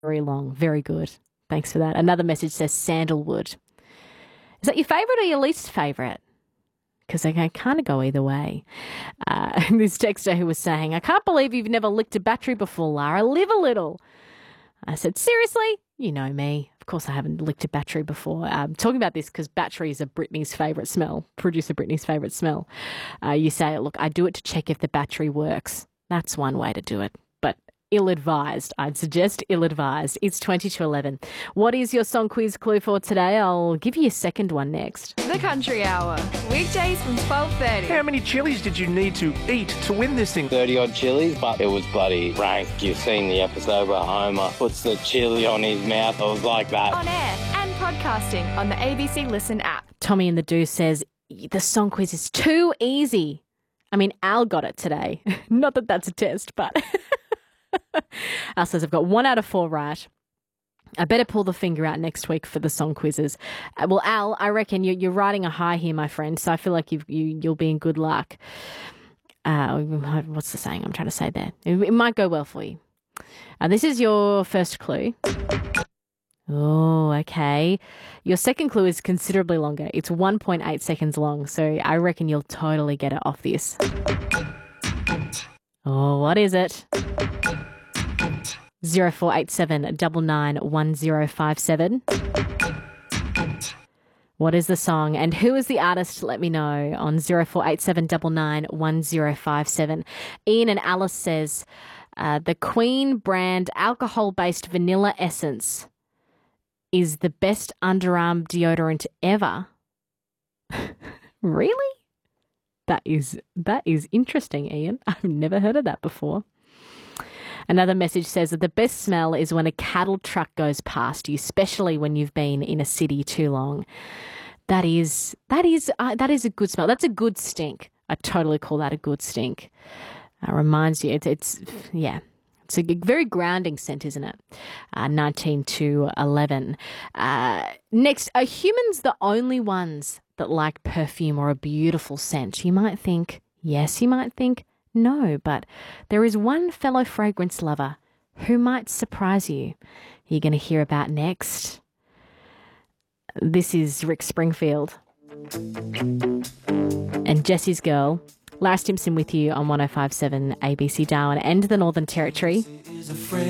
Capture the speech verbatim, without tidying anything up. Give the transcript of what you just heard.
very long. Very good. Thanks for that. Another message says sandalwood. Is that your favourite or your least favourite? Because they can kind of go either way. Uh, this texter who was saying, I can't believe you've never licked a battery before, Lara. Live a little. I said, seriously? You know me. Of course I haven't licked a battery before. I'm talking about this because batteries are Britney's favourite smell, producer Britney's favourite smell. Uh, you say, look, I do it to check if the battery works. That's one way to do it. But ill-advised. I'd suggest ill-advised. It's twenty to eleven. What is your song quiz clue for today? I'll give you a second one next. The Country Hour. Weekdays from twelve thirty. How many chilies did you need to eat to win this thing? thirty odd chilies, but it was bloody rank. You've seen the episode where Homer puts the chili on his mouth. It was like that. On air and podcasting on the A B C Listen app. Tommy and the Do says the song quiz is too easy. I mean, Al got it today. Not that that's a test, but Al says I've got one out of four right. I better pull the finger out next week for the song quizzes. Uh, well, Al, I reckon you're, you're riding a high here, my friend, so I feel like you've, you, you'll be in good luck. Uh, what's the saying I'm trying to say there? It, it might go well for you. Uh, this is your first clue. Oh, okay. Your second clue is considerably longer. It's one point eight seconds long, so I reckon you'll totally get it off this. Oh, what is it? zero four eight seven nine nine one zero five seven. What is the song and who is the artist? Let me know on zero four eight seven nine nine one zero five seven. Ian and Alice says uh, the Queen brand alcohol-based vanilla essence is the best underarm deodorant ever. Really? That is that is interesting, Ian. I've never heard of that before. Another message says that the best smell is when a cattle truck goes past you, especially when you've been in a city too long. That is that is uh, that is a good smell. That's a good stink. I totally call that a good stink. Uh, reminds you, it's, it's yeah, it's a very grounding scent, isn't it? Uh, nineteen to eleven. Uh, next, are humans the only ones that like perfume or a beautiful scent? You might think yes. You might think no, but there is one fellow fragrance lover who might surprise you. You're going to hear about next. This is Rick Springfield and Jesse's Girl. Lara Stimson with you on one oh five point seven A B C Darwin and the Northern Territory.